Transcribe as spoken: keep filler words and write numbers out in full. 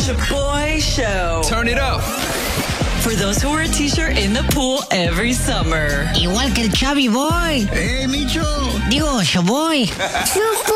Shaboy Show. Turn it up. For those who wear a t-shirt in the pool every summer. Igual que el Chubby Boy. ¡Eh, Micho! Digo, Shaboy.